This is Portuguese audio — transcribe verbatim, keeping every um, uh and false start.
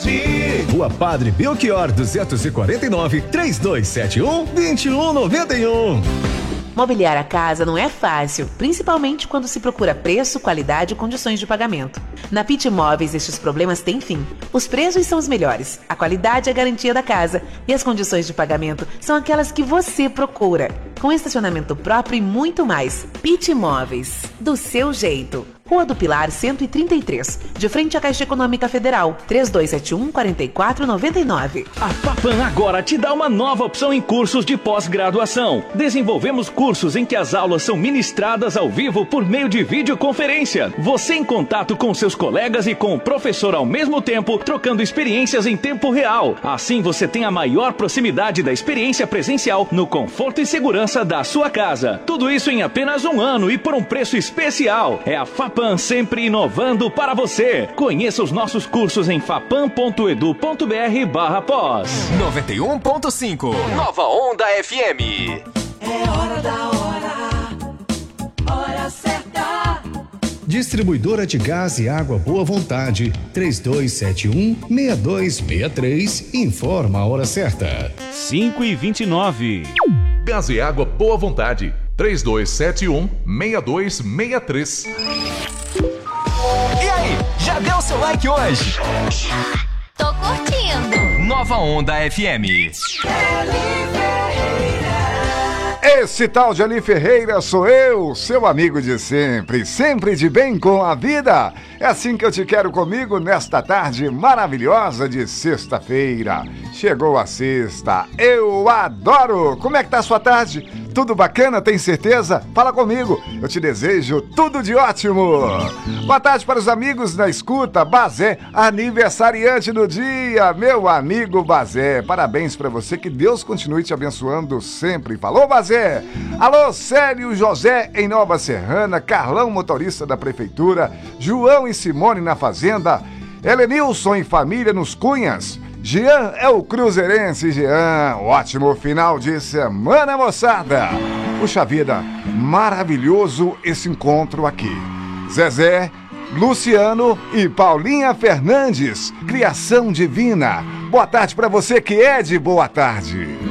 ti. Rua Padre Belchior duzentos e quarenta e nove, trinta e dois setenta e um, vinte e um noventa e um. Mobiliar a casa não é fácil, principalmente quando se procura preço, qualidade e condições de pagamento. Na Pit Imóveis, estes problemas têm fim. Os preços são os melhores, a qualidade é a garantia da casa e as condições de pagamento são aquelas que você procura. Com estacionamento próprio e muito mais. Pit Imóveis, do seu jeito. Rua do Pilar cento e trinta e três, de frente à Caixa Econômica Federal, trinta e dois setenta e um, quarenta e quatro noventa e nove. A Fapan agora te dá uma nova opção em cursos de pós-graduação. Desenvolvemos cursos em que as aulas são ministradas ao vivo por meio de videoconferência. Você em contato com seus colegas e com o professor ao mesmo tempo, trocando experiências em tempo real. Assim você tem a maior proximidade da experiência presencial no conforto e segurança da sua casa. Tudo isso em apenas um ano e por um preço especial. É a Fapan sempre inovando para você. Conheça os nossos cursos em fapan ponto edu ponto br barra pós. noventa e um ponto cinco Nova Onda F M. É hora da hora, hora certa. Distribuidora de gás e água Boa Vontade, três dois sete um, seis dois seis três, informa a hora certa. cinco e vinte e nove. Gás e água Boa Vontade, três dois sete um, seis dois seis três. E aí, já deu seu like hoje? Tô curtindo. Nova Onda F M. Esse tal de Ali Ferreira sou eu, seu amigo de sempre, sempre de bem com a vida. É assim que eu te quero comigo nesta tarde maravilhosa de sexta-feira. Chegou a sexta, eu adoro! Como é que tá a sua tarde? Tudo bacana, tem certeza? Fala comigo, eu te desejo tudo de ótimo. Boa tarde para os amigos na escuta, Bazé, aniversariante do dia, meu amigo Bazé. Parabéns para você, que Deus continue te abençoando sempre. Falou, Bazé? Alô, Célio José em Nova Serrana, Carlão, motorista da prefeitura, João e Simone na fazenda, Helenilson e família nos Cunhas, Jean é o cruzeirense, Jean. Ótimo final de semana, moçada. Puxa vida, maravilhoso esse encontro aqui. Zezé, Luciano e Paulinha Fernandes, criação divina. Boa tarde pra você que é de boa tarde.